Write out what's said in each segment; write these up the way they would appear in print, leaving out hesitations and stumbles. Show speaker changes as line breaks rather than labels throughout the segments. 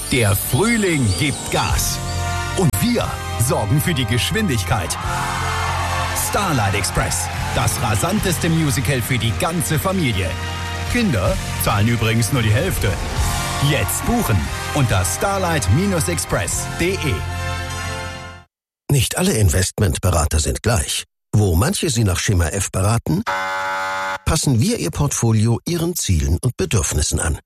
Der Frühling gibt Gas. Und wir sorgen für die Geschwindigkeit. Starlight Express, das rasanteste Musical für die ganze Familie. Kinder zahlen übrigens nur die Hälfte. Jetzt buchen unter starlight-express.de.
Nicht alle Investmentberater sind gleich. Wo manche Sie nach Schema F beraten, passen wir Ihr Portfolio Ihren Zielen und Bedürfnissen an.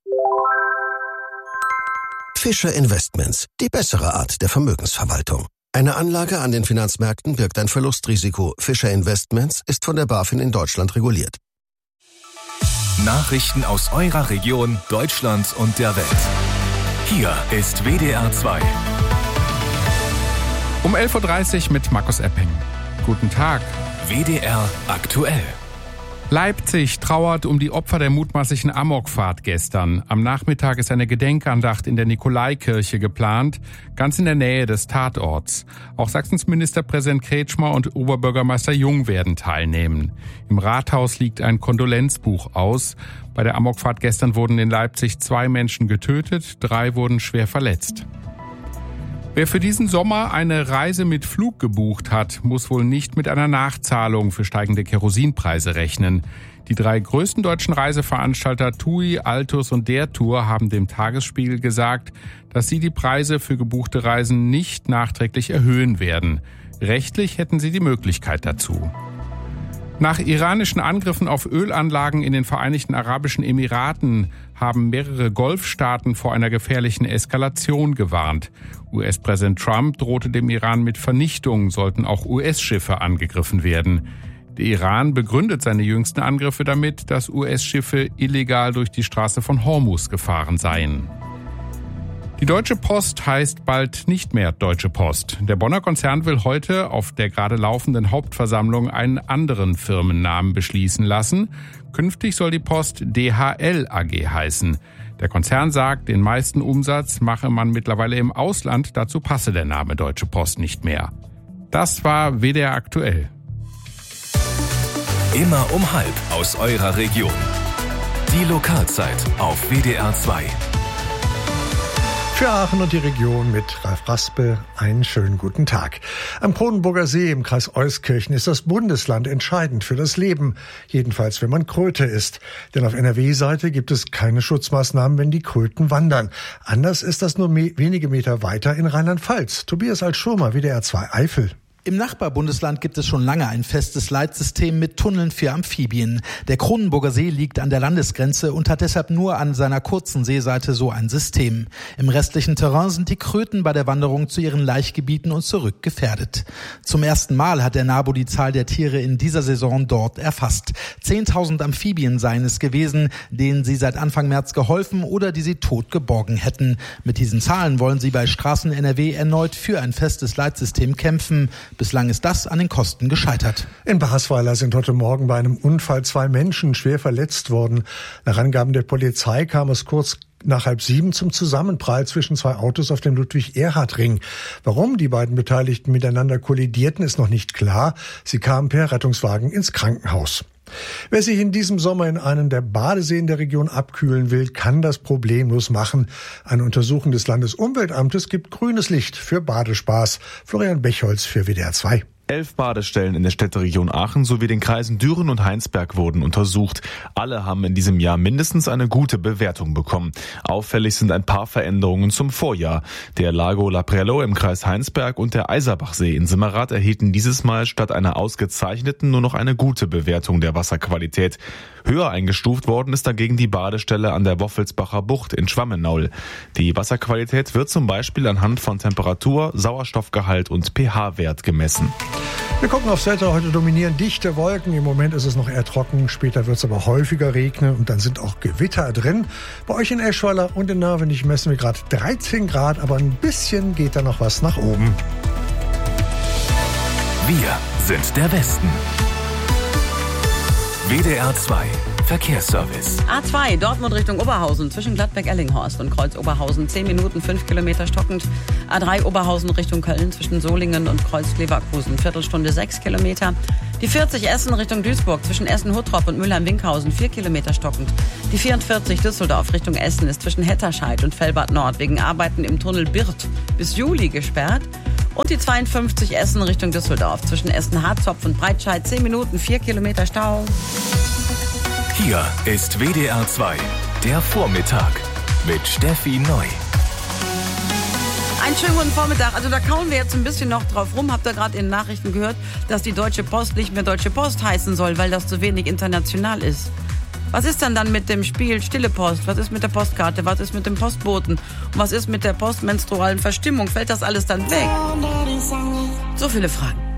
Fischer Investments, die bessere Art der Vermögensverwaltung. Eine Anlage an den Finanzmärkten birgt ein Verlustrisiko. Fischer Investments ist von der BaFin in Deutschland reguliert.
Nachrichten aus eurer Region, Deutschland und der Welt. Hier ist WDR 2.
Um 11.30 Uhr mit Markus Epping. Guten Tag.
WDR aktuell.
Leipzig trauert um die Opfer der mutmaßlichen Amokfahrt gestern. Am Nachmittag ist eine Gedenkandacht in der Nikolaikirche geplant, ganz in der Nähe des Tatorts. Auch Sachsens Ministerpräsident Kretschmer und Oberbürgermeister Jung werden teilnehmen. Im Rathaus liegt ein Kondolenzbuch aus. Bei der Amokfahrt gestern wurden in Leipzig 2 Menschen getötet, 3 wurden schwer verletzt. Wer für diesen Sommer eine Reise mit Flug gebucht hat, muss wohl nicht mit einer Nachzahlung für steigende Kerosinpreise rechnen. Die 3 größten deutschen Reiseveranstalter TUI, Altus und Der Tour haben dem Tagesspiegel gesagt, dass sie die Preise für gebuchte Reisen nicht nachträglich erhöhen werden. Rechtlich hätten sie die Möglichkeit dazu. Nach iranischen Angriffen auf Ölanlagen in den Vereinigten Arabischen Emiraten haben mehrere Golfstaaten vor einer gefährlichen Eskalation gewarnt. US-Präsident Trump drohte dem Iran mit Vernichtung, sollten auch US-Schiffe angegriffen werden. Der Iran begründet seine jüngsten Angriffe damit, dass US-Schiffe illegal durch die Straße von Hormuz gefahren seien. Die Deutsche Post heißt bald nicht mehr Deutsche Post. Der Bonner Konzern will heute auf der gerade laufenden Hauptversammlung einen anderen Firmennamen beschließen lassen. Künftig soll die Post DHL AG heißen. Der Konzern sagt, den meisten Umsatz mache man mittlerweile im Ausland. Dazu passe der Name Deutsche Post nicht mehr. Das war WDR aktuell.
Immer um 12:30 aus eurer Region. Die Lokalzeit auf WDR 2.
Für Aachen und die Region mit Ralf Raspel einen schönen guten Tag. Am Kronenburger See im Kreis Euskirchen ist das Bundesland entscheidend für das Leben. Jedenfalls, wenn man Kröte isst. Denn auf NRW-Seite gibt es keine Schutzmaßnahmen, wenn die Kröten wandern. Anders ist das nur wenige Meter weiter in Rheinland-Pfalz. Tobias Altschurmer, WDR 2 Eifel.
Im Nachbarbundesland gibt es schon lange ein festes Leitsystem mit Tunneln für Amphibien. Der Kronenburger See liegt an der Landesgrenze und hat deshalb nur an seiner kurzen Seeseite so ein System. Im restlichen Terrain sind die Kröten bei der Wanderung zu ihren Laichgebieten und zurück gefährdet. Zum ersten Mal hat der NABU die Zahl der Tiere in dieser Saison dort erfasst. 10.000 Amphibien seien es gewesen, denen sie seit Anfang März geholfen oder die sie tot geborgen hätten. Mit diesen Zahlen wollen sie bei Straßen NRW erneut für ein festes Leitsystem kämpfen. Bislang ist das an den Kosten gescheitert.
In Basweiler sind heute Morgen bei einem Unfall 2 Menschen schwer verletzt worden. Nach Angaben der Polizei kam es kurz nach 6:30 zum Zusammenprall zwischen 2 Autos auf dem Ludwig-Erhard-Ring. Warum die beiden Beteiligten miteinander kollidierten, ist noch nicht klar. Sie kamen per Rettungswagen ins Krankenhaus. Wer sich in diesem Sommer in einem der Badeseen der Region abkühlen will, kann das problemlos machen. Eine Untersuchung des Landesumweltamtes gibt grünes Licht für Badespaß. Florian Bechholz für WDR 2.
11 Badestellen in der Städteregion Aachen sowie den Kreisen Düren und Heinsberg wurden untersucht. Alle haben in diesem Jahr mindestens eine gute Bewertung bekommen. Auffällig sind ein paar Veränderungen zum Vorjahr. Der Lago Laprello im Kreis Heinsberg und der Eiserbachsee in Simmerath erhielten dieses Mal statt einer ausgezeichneten nur noch eine gute Bewertung der Wasserqualität. Höher eingestuft worden ist dagegen die Badestelle an der Woffelsbacher Bucht in Schwammenaul. Die Wasserqualität wird zum Beispiel anhand von Temperatur, Sauerstoffgehalt und pH-Wert gemessen.
Wir gucken aufs Wetter. Heute dominieren dichte Wolken. Im Moment ist es noch eher trocken. Später wird es aber häufiger regnen und dann sind auch Gewitter drin. Bei euch in Eschweiler und in Nörvenich messen wir gerade 13 Grad, aber ein bisschen geht da noch was nach oben.
Wir sind der Westen. WDR 2 Verkehrsservice.
A2 Dortmund Richtung Oberhausen zwischen Gladbeck-Ellinghorst und Kreuz Oberhausen 10 Minuten, 5 Kilometer stockend. A3 Oberhausen Richtung Köln zwischen Solingen und Kreuz Leverkusen Viertelstunde 6 Kilometer. Die 40 Essen Richtung Duisburg zwischen Essen-Huttrop und Mülheim-Winkhausen 4 Kilometer stockend. Die 44 Düsseldorf Richtung Essen ist zwischen Hetterscheid und Fellbad Nord wegen Arbeiten im Tunnel Birth bis Juli gesperrt. Und die 52 Essen Richtung Düsseldorf zwischen Essen-Harzopf und Breitscheid 10 Minuten, 4 Kilometer Stau.
Hier ist WDR 2, der Vormittag mit Steffi Neu.
Einen schönen guten Vormittag. Also da kauen wir jetzt ein bisschen noch drauf rum. Habt ihr gerade in den Nachrichten gehört, dass die Deutsche Post nicht mehr Deutsche Post heißen soll, weil das zu wenig international ist. Was ist dann mit dem Spiel Stille Post? Was ist mit der Postkarte? Was ist mit dem Postboten? Und was ist mit der postmenstrualen Verstimmung? Fällt das alles dann weg? So viele Fragen.